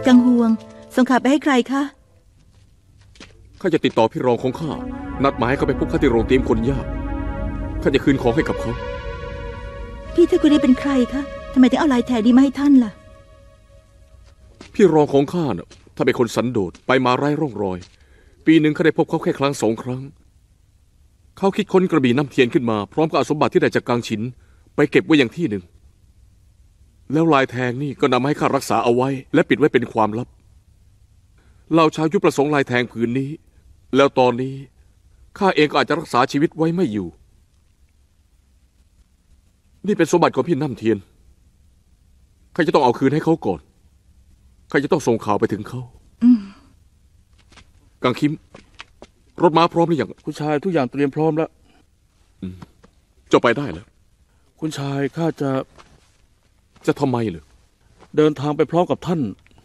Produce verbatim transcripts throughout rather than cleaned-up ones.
จังห่วงส่งข่าวไปให้ใครคะข้าจะติดต่อพี่รองของข้านัดหมายให้เขาไปพบข้าที่โรงเตรียมคนยากข้าจะคืนของให้กับเขาพี่ท่านคนนี้เป็นใครคะทำไมถึงเอาลายแทนนี้มาให้ท่านล่ะพี่รองของข้าน่ะถ้าเป็นคนสันโดษไปมาไร้ร่องรอยปีหนึ่งข้าได้พบเขาแค่ครั้งสองครั้งเขาคิดค้นกระบี่น้ำเทียนขึ้นมาพร้อมกับสมบัติที่ได้จากกางฉินไปเก็บไว้อย่างที่หนึ่งแล้วลายแทงนี่ก็นำมาให้ข้ารักษาเอาไว้และปิดไว้เป็นความลับเหล่าชาวยุประสงค์ลายแทงผืนนี้แล้วตอนนี้ข้าเองก็อาจจะรักษาชีวิตไว้ไม่อยู่นี่เป็นสมบัติของพี่น้ำเทียนข้าจะต้องเอาคืนให้เขาก่อนข้าจะต้องส่งข่าวไปถึงเขากังคิมรถม้าพร้อมหรือยังคุณชายทุกอย่างเตรียมพร้อมแล้วเจ้าไปได้แล้วคุณชายข้าจะจะทำไมเหรอเดินทางไปพร้อมกับท่าน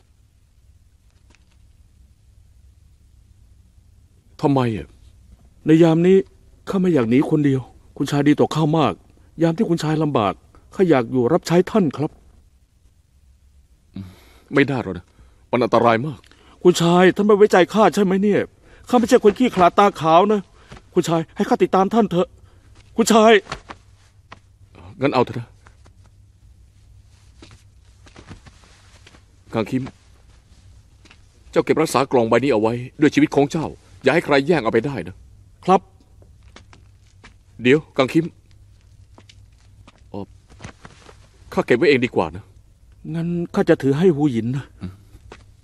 ทำไมอ่ะในยามนี้ข้าไม่อยากหนีคนเดียวคุณชายดีต่อข้ามากยามที่คุณชายลำบากข้าอยากอยู่รับใช้ท่านครับไม่ได้หรอกนะมันอันตรายมากคุณชายท่านไม่ไว้ใจข้าใช่ไหมเนี่ยข้าไม่ใช่คนขี้ขลาดตาขาวนะคุณชายให้ข้าติดตามท่านเถอะคุณชายงั้นเอาเถอะนะกังคิมเจ้าเก็บรักษากล่องใบนี้เอาไว้ด้วยชีวิตของเจ้าอย่าให้ใครแย่งเอาไปได้นะครับเดี๋ยวกังคิมอ๋อข้าเก็บไว้เองดีกว่านะงั้นข้าจะถือให้หูหยินนะ